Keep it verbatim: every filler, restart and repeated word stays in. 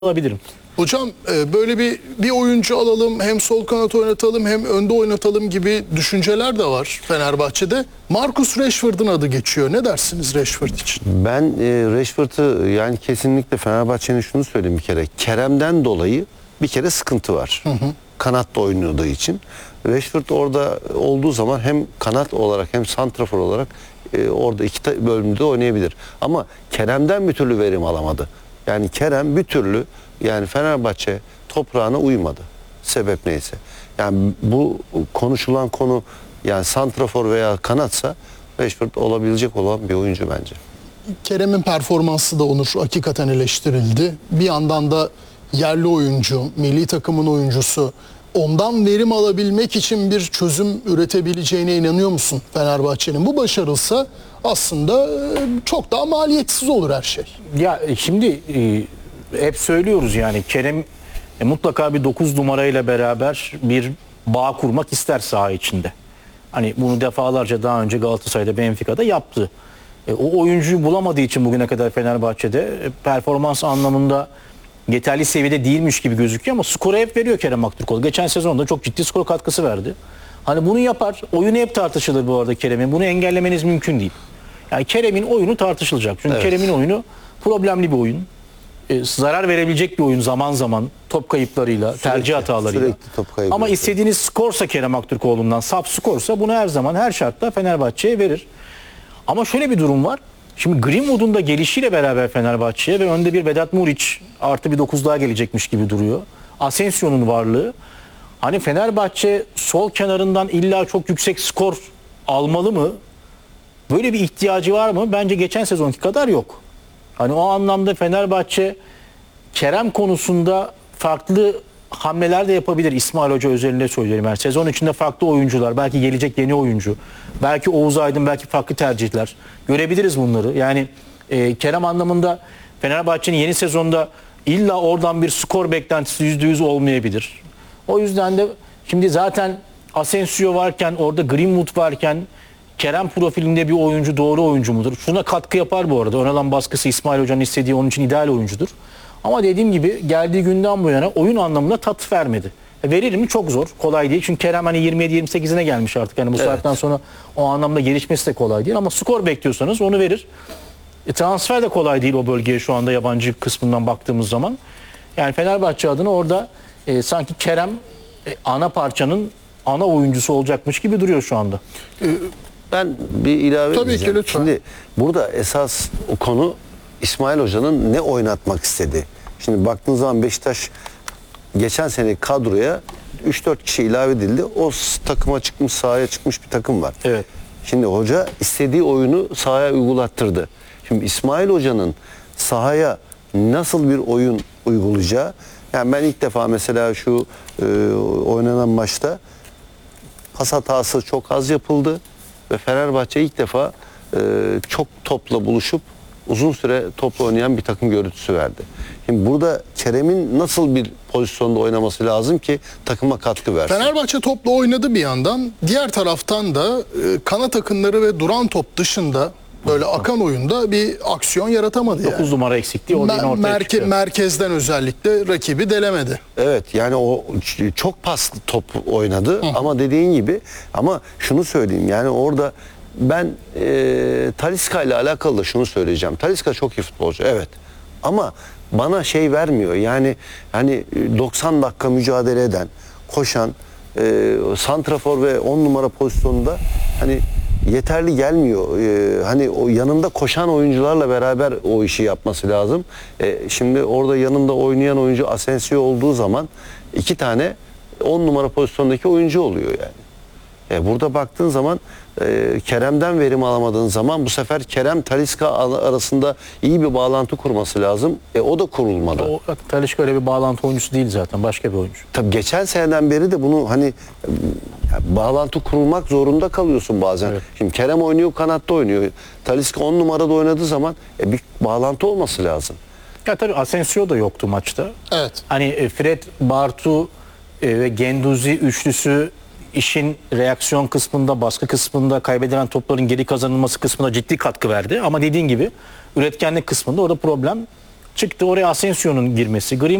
alabilirim. Hocam böyle bir bir oyuncu alalım, hem sol kanat oynatalım hem önde oynatalım gibi düşünceler de var Fenerbahçe'de. Marcus Rashford'un adı geçiyor. Ne dersiniz Rashford için? Ben e, Rashford'u yani kesinlikle Fenerbahçe'nin şunu söyleyeyim bir kere. Kerem'den dolayı bir kere sıkıntı var. Hı hı. Kanatta oynadığı için. Rashford orada olduğu zaman hem kanat olarak hem santrafor olarak e, orada iki bölümde oynayabilir. Ama Kerem'den bir türlü verim alamadı. Yani Kerem bir türlü yani Fenerbahçe toprağına uymadı. Sebep neyse. Yani bu konuşulan konu yani santrafor veya kanatsa Rashford olabilecek olan bir oyuncu bence. Kerem'in performansı da Onur hakikaten eleştirildi. Bir yandan da yerli oyuncu, milli takımın oyuncusu, ondan verim alabilmek için bir çözüm üretebileceğine inanıyor musun Fenerbahçe'nin? Bu başarılsa aslında çok daha maliyetsiz olur her şey. Ya şimdi e, hep söylüyoruz yani Kerem e, mutlaka bir dokuz numarayla beraber bir bağ kurmak ister saha içinde. Hani bunu defalarca daha önce Galatasaray'da, Benfica'da yaptı. E, o oyuncuyu bulamadığı için bugüne kadar Fenerbahçe'de e, performans anlamında yeterli seviyede değilmiş gibi gözüküyor ama skoru hep veriyor Kerem Aktürkoğlu. Geçen sezonda çok ciddi skor katkısı verdi. Hani bunu yapar. Oyunu hep tartışılır bu arada Kerem'in. Bunu engellemeniz mümkün değil. Yani Kerem'in oyunu tartışılacak. Çünkü evet. Kerem'in oyunu problemli bir oyun. Ee, zarar verebilecek bir oyun zaman zaman top kayıplarıyla, sürekli, tercih hatalarıyla. Top ama istediğiniz skorsa Kerem Aktürkoğlu'ndan, sap skorsa bunu her zaman her şartta Fenerbahçe'ye verir. Ama şöyle bir durum var. Şimdi Greenwood'un da gelişiyle beraber Fenerbahçe'ye ve önde bir Vedat Muriç artı bir dokuz daha gelecekmiş gibi duruyor. Asensio'nun varlığı. Hani Fenerbahçe sol kenarından illa çok yüksek skor almalı mı? Böyle bir ihtiyacı var mı? Bence geçen sezonki kadar yok. Hani o anlamda Fenerbahçe Kerem konusunda farklı hamleler de yapabilir. İsmail Hoca özelinde söylerim. Yani sezon içinde farklı oyuncular, belki gelecek yeni oyuncu, belki Oğuz Aydın, belki farklı tercihler görebiliriz bunları. Yani e, Kerem anlamında Fenerbahçe'nin yeni sezonda illa oradan bir skor beklentisi yüzde yüz olmayabilir. O yüzden de şimdi zaten Asensio varken, orada Greenwood varken Kerem profilinde bir oyuncu doğru oyuncu mudur? Şuna katkı yapar bu arada. Ön alan baskısı İsmail Hoca'nın istediği, onun için ideal oyuncudur. Ama dediğim gibi geldiği günden bu yana oyun anlamında tat vermedi. E verir mi? Çok zor. Kolay değil. Çünkü Kerem hani yirmi yedi yirmi sekizine gelmiş artık. Yani bu evet. saatten sonra o anlamda gelişmesi de kolay değil. Ama skor bekliyorsanız onu verir. E, transfer de kolay değil o bölgeye şu anda yabancı kısmından baktığımız zaman. Yani Fenerbahçe adına orada e, sanki Kerem e, ana parçanın ana oyuncusu olacakmış gibi duruyor şu anda. Ben bir ilave Tabii edeceğim. ki lütfen. Şimdi burada esas o konu İsmail Hoca'nın ne oynatmak istediği. Şimdi baktığınız zaman Beşiktaş geçen sene kadroya üç dört kişi ilave edildi. O takıma çıkmış, sahaya çıkmış bir takım var. Evet. Şimdi hoca istediği oyunu sahaya uygulattırdı. Şimdi İsmail Hoca'nın sahaya nasıl bir oyun uygulayacağı, yani ben ilk defa mesela şu e, oynanan maçta pas hatası çok az yapıldı ve Fenerbahçe ilk defa e, çok topla buluşup uzun süre topla oynayan bir takım görüntüsü verdi. Şimdi burada Kerem'in nasıl bir pozisyonda oynaması lazım ki takıma katkı versin? Fenerbahçe topla oynadı bir yandan. Diğer taraftan da e, kanat akınları ve duran top dışında böyle akan oyunda bir aksiyon yaratamadı yani. dokuz numara eksikliği o Mer- ortaya merke- çıktı. Merkezden özellikle rakibi delemedi. Evet, yani o çok paslı top oynadı. Hı. Ama dediğin gibi, ama şunu söyleyeyim yani orada ben e, Talisca ile alakalı da şunu söyleyeceğim. Talisca çok iyi futbolcu, evet. Ama bana şey vermiyor. Yani hani doksan dakika mücadele eden, koşan, e, santrafor ve on numara pozisyonunda hani yeterli gelmiyor. Ee, hani o yanında koşan oyuncularla beraber o işi yapması lazım. Ee, şimdi orada yanında oynayan oyuncu Asensio olduğu zaman iki tane on numara pozisyondaki oyuncu oluyor yani. Ee, burada baktığın zaman e, Kerem'den verim alamadığın zaman bu sefer Kerem Talisca arasında iyi bir bağlantı kurması lazım. E, o da kurulmadı. O Talisca öyle bir bağlantı oyuncusu değil zaten, başka bir oyuncu. Tabii geçen seneden beri de bunu hani ya, bağlantı kurulmak zorunda kalıyorsun bazen. Evet. Şimdi Kerem oynuyor, kanatta oynuyor. Talisca on numarada oynadığı zaman e, bir bağlantı olması lazım. Ya tabii Asensio da yoktu maçta. Evet. Hani e, Fred, Bartu e, ve Genduzi üçlüsü işin reaksiyon kısmında, baskı kısmında, kaybedilen topların geri kazanılması kısmında ciddi katkı verdi. Ama dediğin gibi üretkenlik kısmında orada problem Çıktı oraya Asensio'nun girmesi.